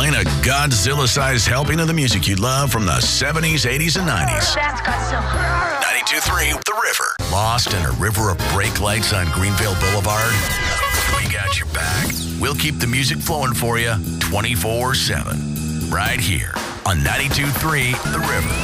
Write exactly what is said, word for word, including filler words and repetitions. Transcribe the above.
playing a Godzilla-sized helping of the music you love from the seventies, eighties, and nineties. ninety-two point three The River. Lost in a river of brake lights on Greenville Boulevard? We got your back. We'll keep the music flowing for you twenty-four seven. Right here on ninety-two point three The River.